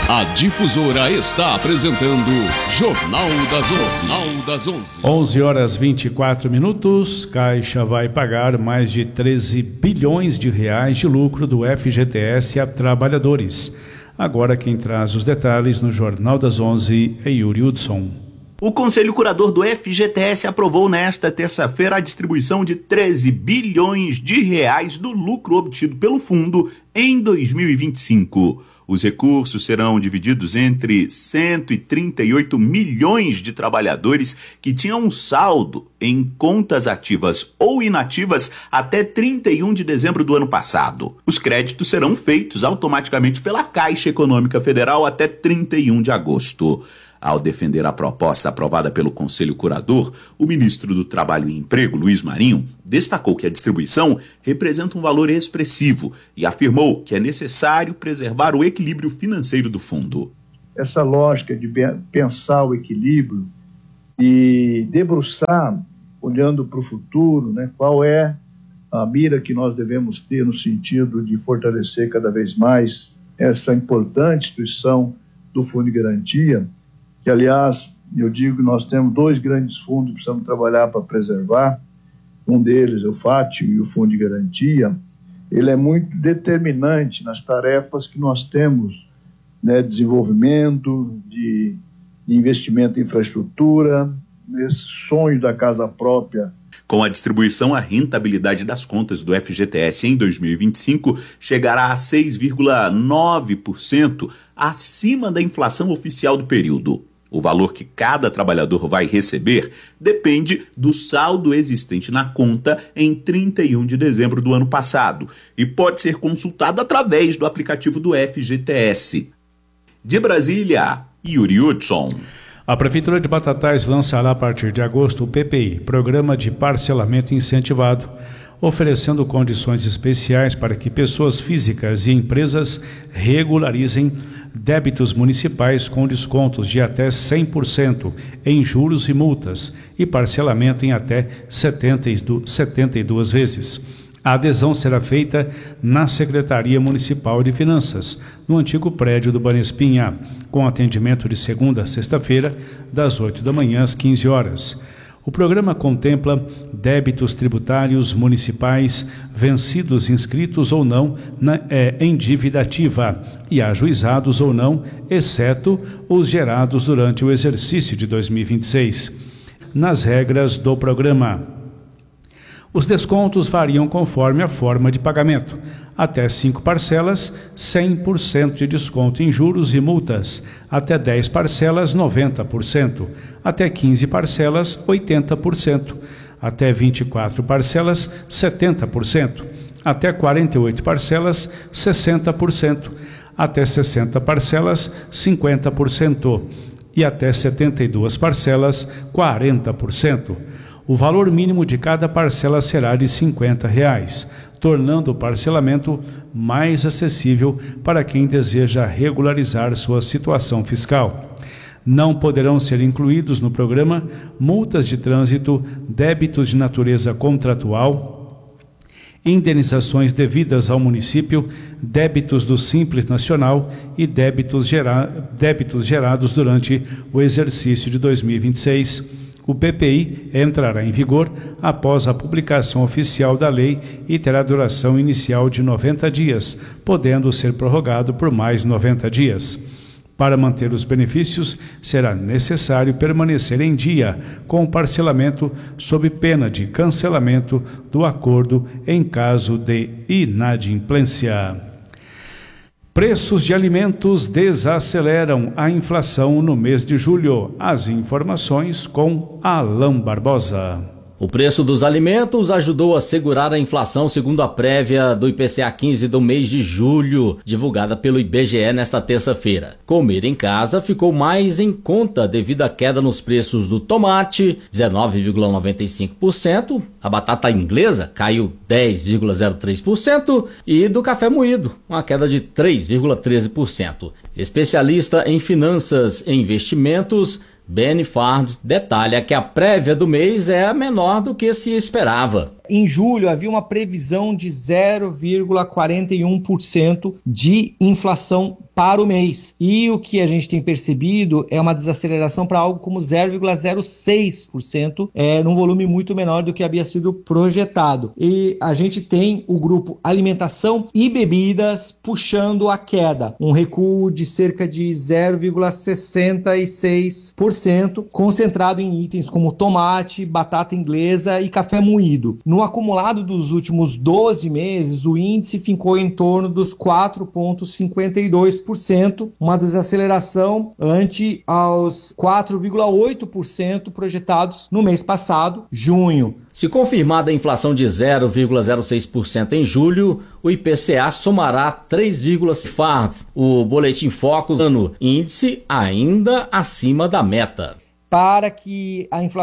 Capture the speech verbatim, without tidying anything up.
A Difusora está apresentando Jornal das onze. Jornal das onze. onze horas e vinte e quatro minutos. Caixa vai pagar mais de treze bilhões de reais de lucro do F G T S a trabalhadores. Agora quem traz os detalhes no Jornal das onze é Yuri Hudson. O Conselho Curador do F G T S aprovou nesta terça-feira a distribuição de treze bilhões de reais do lucro obtido pelo fundo em dois mil e vinte e cinco. Os recursos serão divididos entre cento e trinta e oito milhões de trabalhadores que tinham um saldo em contas ativas ou inativas até trinta e um de dezembro do ano passado. Os créditos serão feitos automaticamente pela Caixa Econômica Federal até trinta e um de agosto. Ao defender a proposta aprovada pelo Conselho Curador, o ministro do Trabalho e Emprego, Luiz Marinho, destacou que a distribuição representa um valor expressivo e afirmou que é necessário preservar o equilíbrio financeiro do fundo. Essa lógica de pensar o equilíbrio e debruçar, olhando para o futuro, né, qual é a mira que nós devemos ter no sentido de fortalecer cada vez mais essa importante instituição do Fundo de Garantia, que, aliás, eu digo que nós temos dois grandes fundos que precisamos trabalhar para preservar. Um deles é o FATIO e o Fundo de Garantia. Ele é muito determinante nas tarefas que nós temos, né, de desenvolvimento, de, de investimento em infraestrutura, nesse sonho da casa própria. Com a distribuição, a rentabilidade das contas do F G T S em dois mil e vinte e cinco chegará a seis vírgula nove por cento acima da inflação oficial do período. O valor que cada trabalhador vai receber depende do saldo existente na conta em trinta e um de dezembro do ano passado e pode ser consultado através do aplicativo do F G T S. De Brasília, Yuri Hudson. A Prefeitura de Batatais lançará a partir de agosto o P P I, Programa de Parcelamento Incentivado, oferecendo condições especiais para que pessoas físicas e empresas regularizem débitos municipais com descontos de até cem por cento em juros e multas e parcelamento em até setenta e duas vezes. A adesão será feita na Secretaria Municipal de Finanças, no antigo prédio do Banespinha, com atendimento de segunda a sexta-feira, das oito da manhã às quinze horas. O programa contempla débitos tributários municipais vencidos, inscritos ou não na, é, em dívida ativa e ajuizados ou não, exceto os gerados durante o exercício de dois mil e vinte e seis. Nas regras do programa, os descontos variam conforme a forma de pagamento. Até cinco parcelas, cem por cento de desconto em juros e multas. Até dez parcelas, noventa por cento. Até quinze parcelas, oitenta por cento. Até vinte e quatro parcelas, setenta por cento. Até quarenta e oito parcelas, sessenta por cento. Até sessenta parcelas, cinquenta por cento. E até setenta e duas parcelas, quarenta por cento. O valor mínimo de cada parcela será de cinquenta reais, tornando o parcelamento mais acessível para quem deseja regularizar sua situação fiscal. Não poderão ser incluídos no programa multas de trânsito, débitos de natureza contratual, indenizações devidas ao município, débitos do Simples Nacional e débitos, gera, débitos gerados durante o exercício de dois mil e vinte e seis. O P P I entrará em vigor após a publicação oficial da lei e terá duração inicial de noventa dias, podendo ser prorrogado por mais noventa dias. Para manter os benefícios, será necessário permanecer em dia com o parcelamento sob pena de cancelamento do acordo em caso de inadimplência. Preços de alimentos desaceleram a inflação no mês de julho. As informações com Alain Barbosa. O preço dos alimentos ajudou a segurar a inflação, segundo a prévia do I P C A quinze do mês de julho, divulgada pelo I B G E nesta terça-feira. Comer em casa ficou mais em conta devido à queda nos preços do tomate, dezenove vírgula noventa e cinco por cento, a batata inglesa caiu dez vírgula zero três por cento e do café moído, uma queda de três vírgula treze por cento. Especialista em finanças e investimentos, Benny Fard detalha que a prévia do mês é menor do que se esperava. Em julho havia uma previsão de zero vírgula quarenta e um por cento de inflação para o mês. E o que a gente tem percebido é uma desaceleração para algo como zero vírgula zero seis por cento, é, num volume muito menor do que havia sido projetado. E a gente tem o grupo alimentação e bebidas puxando a queda, um recuo de cerca de zero vírgula sessenta e seis por cento, concentrado em itens como tomate, batata inglesa e café moído. No acumulado dos últimos doze meses, o índice ficou em torno dos quatro vírgula cinquenta e dois por cento, uma desaceleração ante aos quatro vírgula oito por cento projetados no mês passado, junho. Se confirmada a inflação de zero vírgula zero seis por cento em julho, o I P C A somará três vírgula cinco por cento. O Boletim Focus, ano índice ainda acima da meta. Para que a inflação